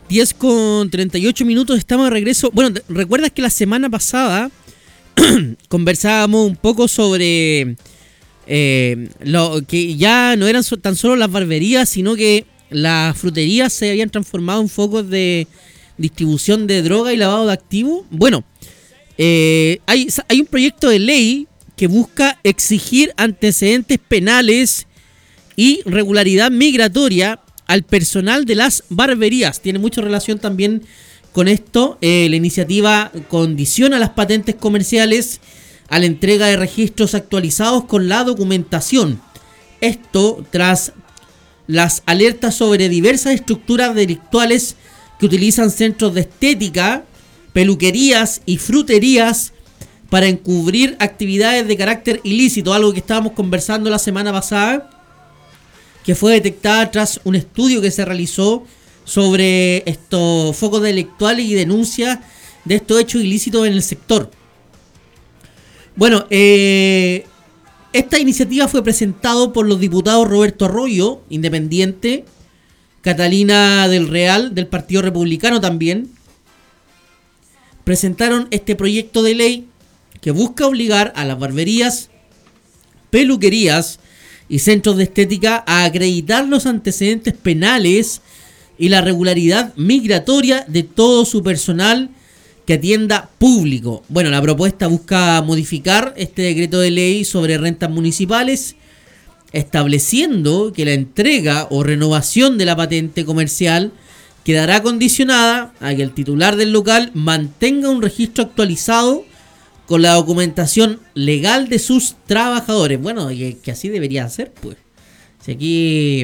10:38, estamos de regreso. Bueno, ¿recuerdas que la semana pasada conversábamos un poco sobre lo que ya no eran tan solo las barberías, sino que las fruterías se habían transformado en focos de distribución de droga y lavado de activos? Bueno, hay un proyecto de ley que busca exigir antecedentes penales y regularidad migratoria al personal de las barberías. Tiene mucha relación también con esto. La iniciativa condiciona las patentes comerciales a la entrega de registros actualizados con la documentación. Esto tras las alertas sobre diversas estructuras delictuales que utilizan centros de estética, peluquerías y fruterías para encubrir actividades de carácter ilícito, algo que estábamos conversando la semana pasada, que fue detectada tras un estudio que se realizó sobre estos focos delictuales y denuncias de estos hechos ilícitos en el sector. Bueno, esta iniciativa fue presentada por los diputados Roberto Arroyo, independiente, Catalina del Real, del Partido Republicano también. Presentaron este proyecto de ley que busca obligar a las barberías, peluquerías y centros de estética a acreditar los antecedentes penales y la regularidad migratoria de todo su personal que atienda público. Bueno, la propuesta busca modificar este decreto de ley sobre rentas municipales, estableciendo que la entrega o renovación de la patente comercial quedará condicionada a que el titular del local mantenga un registro actualizado con la documentación legal de sus trabajadores. Bueno, que así debería ser, pues. Si aquí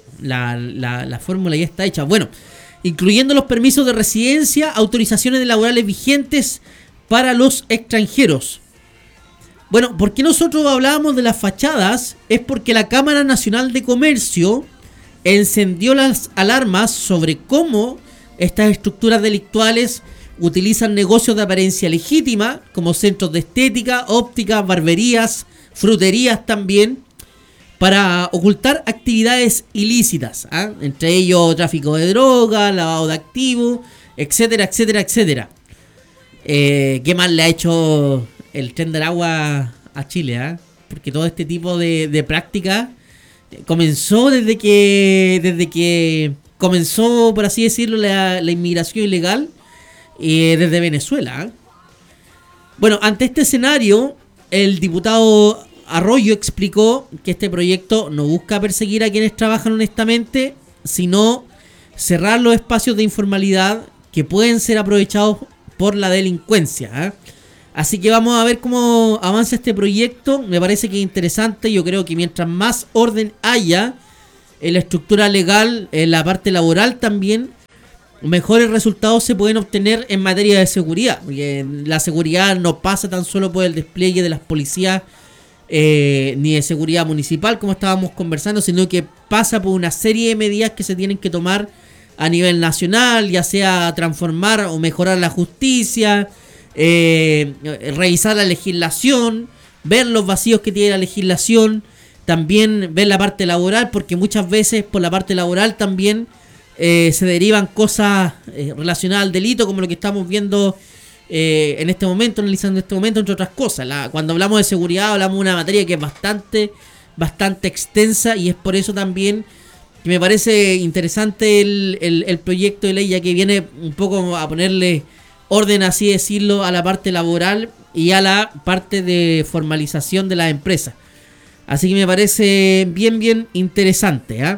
la fórmula ya está hecha. Bueno, incluyendo los permisos de residencia, autorizaciones laborales vigentes para los extranjeros. Bueno, ¿por qué nosotros hablábamos de las fachadas? Es porque la Cámara Nacional de Comercio encendió las alarmas sobre cómo estas estructuras delictuales utilizan negocios de apariencia legítima, como centros de estética, óptica, barberías, fruterías también, para ocultar actividades ilícitas, entre ellos tráfico de droga, lavado de activos, etcétera, etcétera, etcétera. ¿Qué más le ha hecho el Tren de Aragua a Chile? Porque todo este tipo de prácticas comenzó desde que comenzó, por así decirlo, la inmigración ilegal desde Venezuela. Bueno, ante este escenario, el diputado Arroyo explicó que este proyecto no busca perseguir a quienes trabajan honestamente, sino cerrar los espacios de informalidad que pueden ser aprovechados por la delincuencia. Así que vamos a ver cómo avanza este proyecto. Me parece que es interesante. Yo creo que mientras más orden haya en la estructura legal, en la parte laboral también, mejores resultados se pueden obtener en materia de seguridad. Porque la seguridad no pasa tan solo por el despliegue de las policías ni de seguridad municipal, como estábamos conversando, sino que pasa por una serie de medidas que se tienen que tomar a nivel nacional, ya sea transformar o mejorar la justicia, revisar la legislación, ver los vacíos que tiene la legislación, también ver la parte laboral, porque muchas veces por la parte laboral también se derivan cosas relacionadas al delito, como lo que estamos viendo en este momento, analizando en este momento, entre otras cosas. Cuando hablamos de seguridad hablamos de una materia que es bastante extensa, y es por eso también que me parece interesante el proyecto de ley, ya que viene un poco a ponerle orden, así decirlo, a la parte laboral y a la parte de formalización de las empresas. Así que me parece bien interesante,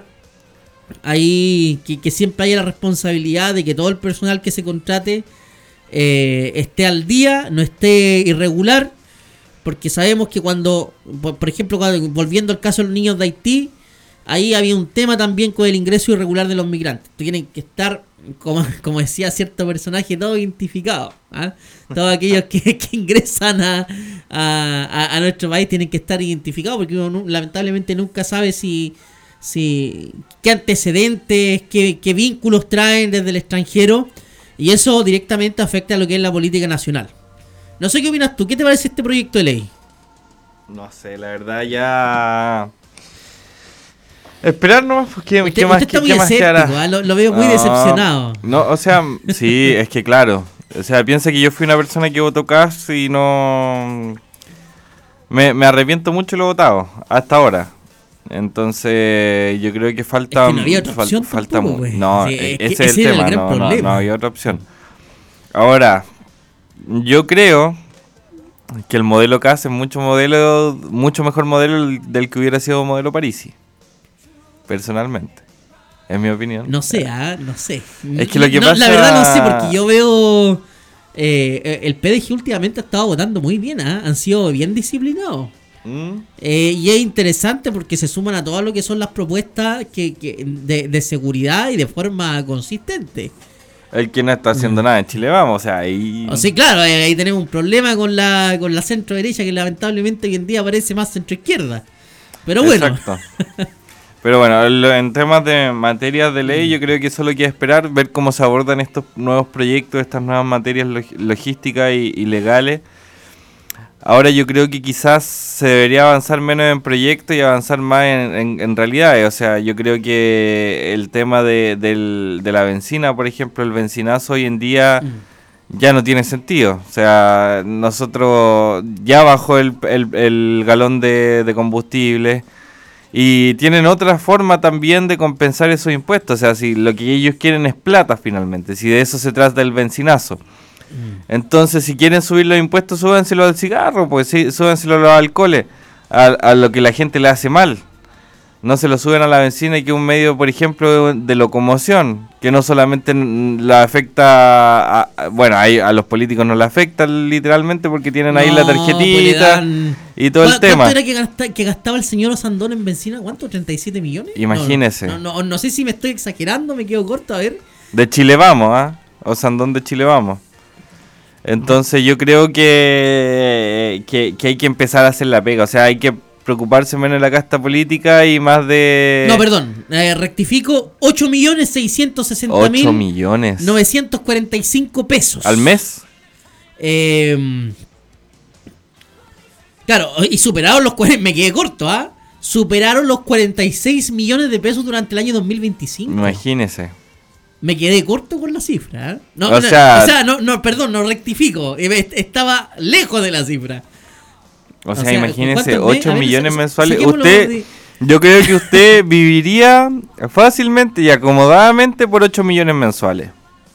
Ahí que siempre haya la responsabilidad de que todo el personal que se contrate esté al día, no esté irregular, porque sabemos que cuando, por ejemplo, volviendo al caso de los niños de Haití, ahí había un tema también con el ingreso irregular de los migrantes. Tienen que estar, como decía cierto personaje, todos identificados. Todos aquellos que ingresan a nuestro país tienen que estar identificados, porque uno lamentablemente nunca sabe si qué antecedentes, qué vínculos traen desde el extranjero, y eso directamente afecta a lo que es la política nacional. No sé qué opinas tú, ¿qué te parece este proyecto de ley? No sé, la verdad ya Esperar nomás, pues, ¿qué Usted más, está muy qué más se hará? escéptico, ¿ah? Lo veo muy decepcionado. No, o sea, sí, es que claro. O sea, piensa que yo fui una persona que votó Kast y no... Me arrepiento mucho de lo votado, hasta ahora. Entonces, yo creo que falta... Es que no había otra opción falta tampoco, pues. No, Sí, es que ese es ese el era el tema, gran problema. no había otra opción. Ahora, yo creo que el modelo Kast es mucho mejor modelo del que hubiera sido modelo Parisi. Personalmente. Es mi opinión. No sé, no sé. Es que lo que pasa... La verdad no sé, porque yo veo... el PDG últimamente ha estado votando muy bien, han sido bien disciplinados. Y es interesante porque se suman a todo lo que son las propuestas de seguridad y de forma consistente. El que no está haciendo nada en Chile, vamos, o sea, ahí... O sea, claro, ahí tenemos un problema con la centro derecha que lamentablemente hoy en día parece más centro izquierda. Pero bueno. Exacto. Pero bueno, en temas de materias de ley, yo creo que solo queda esperar, ver cómo se abordan estos nuevos proyectos, estas nuevas materias logísticas y legales. Ahora yo creo que quizás se debería avanzar menos en proyectos y avanzar más en realidades. O sea, yo creo que el tema de la benzina, por ejemplo, el benzinazo hoy en día ya no tiene sentido. O sea, nosotros ya bajó el galón de combustible. Y tienen otra forma también de compensar esos impuestos. O sea, si lo que ellos quieren es plata finalmente, si de eso se trata el benzinazo. Entonces, si quieren subir los impuestos, súbanselo al cigarro, pues sí, súbanselo a los alcoholes, a lo que la gente le hace mal. No se lo suben a la benzina, que es un medio, por ejemplo, de locomoción, que no solamente la afecta, a los políticos no le afecta literalmente porque tienen ahí la tarjetita y todo el tema. ¿Cuánto era que gastaba el señor Osandón en benzina? ¿Cuánto? ¿37 millones? Imagínese. No sé si me estoy exagerando, me quedo corto, a ver. De Chile Vamos, Osandón de Chile Vamos. Entonces yo creo que hay que empezar a hacer la pega, o sea, hay que preocuparse menos de la casta política y más de... No, perdón, rectifico, 8.660.945 pesos. ¿Al mes? Claro, y superaron los... Me quedé corto, superaron los 46 millones de pesos durante el año 2025. Imagínese. Me quedé corto con la cifra. No rectifico. Estaba lejos de la cifra. O sea, imagínese, 8 millones mensuales. Usted, yo creo que usted viviría fácilmente y acomodadamente por 8 millones mensuales.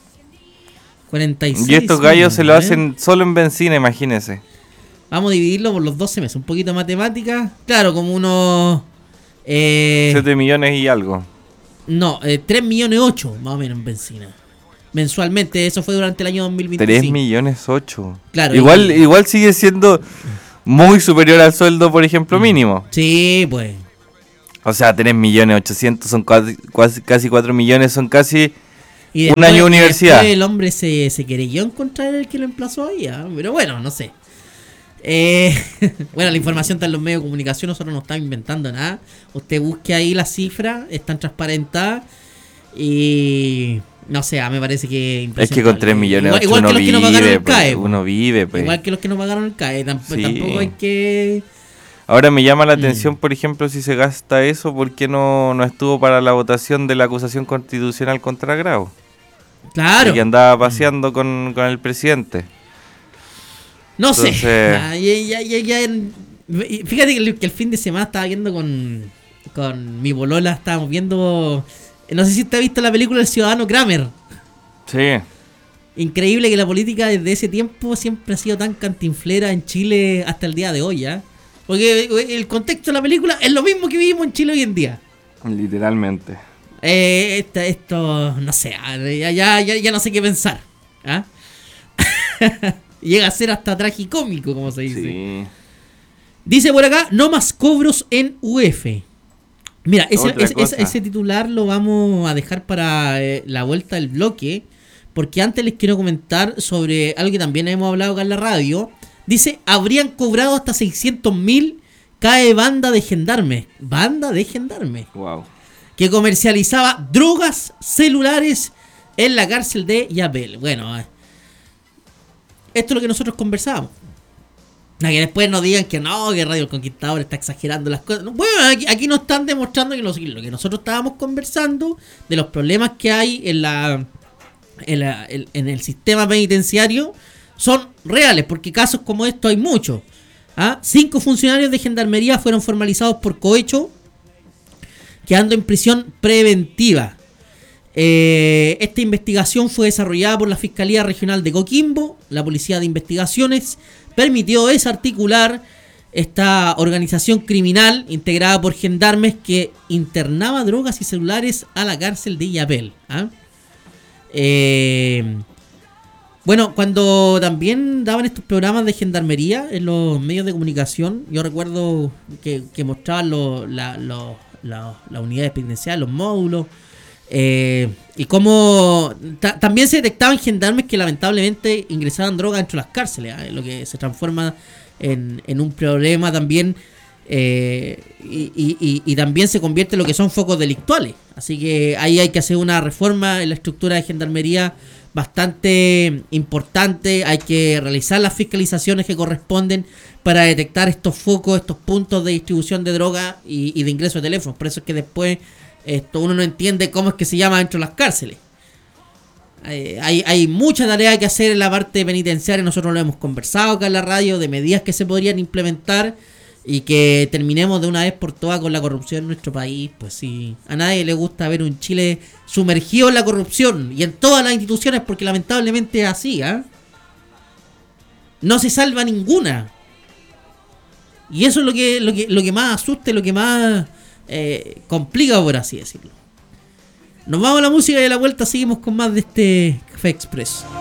46 y estos gallos se lo hacen solo en benzina, imagínese. Vamos a dividirlo por los 12 meses. Un poquito de matemática. Claro, como unos... 7 millones y algo. No, 3 millones 8 más o menos en benzina. Mensualmente, eso fue durante el año 2025. 3 millones 8. Claro. Igual sigue siendo muy superior al sueldo, por ejemplo, mínimo. Sí, pues. O sea, 3 millones 800 son casi 4 millones, son casi después, un año de universidad. El hombre se querelló en contra del que lo emplazó ahí, pero bueno, no sé. Bueno, la información está en los medios de comunicación, nosotros no estamos inventando nada. Usted busque ahí las cifras, están transparentadas y no sé, me parece que es que con 3 millones igual que los que no pagaron el CAE, uno vive, pues. Igual que los que no pagaron el CAE, Sí. tampoco hay que... Ahora me llama la atención, por ejemplo, si se gasta eso, ¿por qué no estuvo para la votación de la acusación constitucional contra Grau? Claro. Y que andaba paseando con el presidente. No sé. Entonces... Fíjate que el fin de semana estaba viendo con mi bolola, estábamos viendo... No sé si usted ha visto la película El Ciudadano Kramer. Sí. Increíble que la política desde ese tiempo siempre ha sido tan cantinflera en Chile hasta el día de hoy, ¿ya? Porque el contexto de la película es lo mismo que vivimos en Chile hoy en día. Literalmente. Esto no sé, ya no sé qué pensar. Llega a ser hasta tragicómico, como se dice. Sí. Dice por acá, no más cobros en UF. Mira, ese titular lo vamos a dejar para la vuelta del bloque, porque antes les quiero comentar sobre algo que también hemos hablado acá en la radio. Dice, habrían cobrado hasta 600.000 CAE banda de gendarme. Banda de gendarme. Wow. Que comercializaba drogas, celulares en la cárcel de Yapel. Bueno, esto es lo que nosotros conversábamos. A que después nos digan que no, que Radio El Conquistador está exagerando las cosas. Bueno, aquí nos están demostrando que lo que nosotros estábamos conversando, de los problemas que hay en el sistema penitenciario, son reales, porque casos como estos hay muchos. 5 funcionarios de gendarmería fueron formalizados por cohecho, quedando en prisión preventiva. Esta investigación fue desarrollada por la Fiscalía Regional de Coquimbo. La Policía de Investigaciones permitió desarticular esta organización criminal integrada por gendarmes que internaba drogas y celulares a la cárcel de Illapel. Bueno, cuando también daban estos programas de gendarmería en los medios de comunicación, yo recuerdo que mostraban las unidades penitenciarias, los módulos, y cómo también se detectaban gendarmes que lamentablemente ingresaban droga dentro de las cárceles, lo que se transforma en un problema también, y también se convierte en lo que son focos delictuales. Así que ahí hay que hacer una reforma en la estructura de gendarmería bastante importante. Hay que realizar las fiscalizaciones que corresponden para detectar estos focos, estos puntos de distribución de droga y de ingreso de teléfonos. Por eso es que después uno no entiende cómo es que se llama dentro de las cárceles. Hay mucha tarea que hacer en la parte penitenciaria. Nosotros lo hemos conversado acá en la radio, de medidas que se podrían implementar y que terminemos de una vez por todas con la corrupción en nuestro país. Pues sí, a nadie le gusta ver un Chile sumergido en la corrupción y en todas las instituciones, porque lamentablemente es así. No se salva ninguna, y eso es lo que más asusta, lo que más complica, por así decirlo. Nos vamos a la música y a la vuelta seguimos con más de este Café Express.